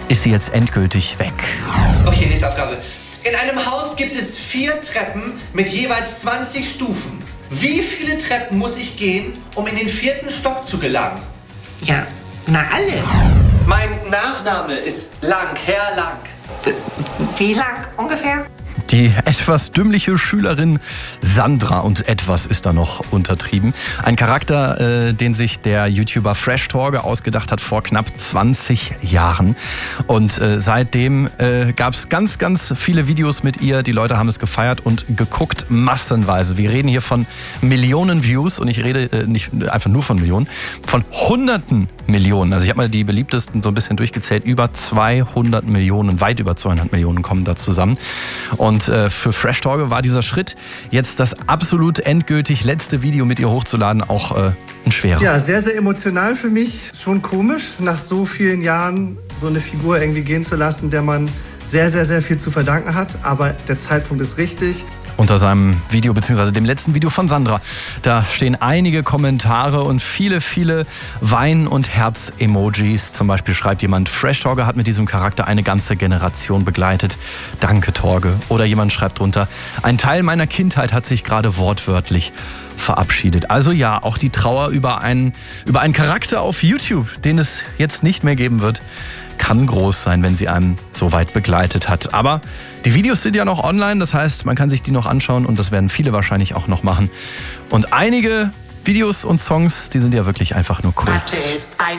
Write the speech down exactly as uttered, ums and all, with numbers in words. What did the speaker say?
ist sie jetzt endgültig weg. Okay, nächste Aufgabe. In einem Haus gibt es vier Treppen mit jeweils zwanzig Stufen. Wie viele Treppen muss ich gehen, um in den vierten Stock zu gelangen? Ja, na alle. Mein Nachname ist Lang, Herr Lang. Wie lang ungefähr? Die etwas dümmliche Schülerin Sandra, und etwas ist da noch untertrieben. Ein Charakter, äh, den sich der YouTuber Fresh Torge ausgedacht hat vor knapp zwanzig Jahren. Und äh, seitdem äh, gab es ganz, ganz viele Videos mit ihr. Die Leute haben es gefeiert und geguckt massenweise. Wir reden hier von Millionen Views, und ich rede äh, nicht einfach nur von Millionen, von Hunderten Millionen. Also ich habe mal die beliebtesten so ein bisschen durchgezählt. Über zweihundert Millionen, weit über zweihundert Millionen kommen da zusammen. Und äh, für Fresh Torge war dieser Schritt, jetzt das absolut endgültig letzte Video mit ihr hochzuladen, auch äh, ein schwerer. Ja, sehr, sehr emotional für mich. Schon komisch, nach so vielen Jahren so eine Figur irgendwie gehen zu lassen, der man sehr, sehr, sehr viel zu verdanken hat. Aber der Zeitpunkt ist richtig. Unter seinem Video, beziehungsweise dem letzten Video von Sandra, da stehen einige Kommentare und viele, viele Wein- und Herz-Emojis. Zum Beispiel schreibt jemand, Fresh Torge hat mit diesem Charakter eine ganze Generation begleitet. Danke, Torge. Oder jemand schreibt drunter, ein Teil meiner Kindheit hat sich gerade wortwörtlich verabschiedet. Also ja, auch die Trauer über einen, über einen Charakter auf YouTube, den es jetzt nicht mehr geben wird, kann groß sein, wenn sie einem so weit begleitet hat. Aber die Videos sind ja noch online, das heißt, man kann sich die noch anschauen, und das werden viele wahrscheinlich auch noch machen. Und einige Videos und Songs, die sind ja wirklich einfach nur Kult. Mathe ist ein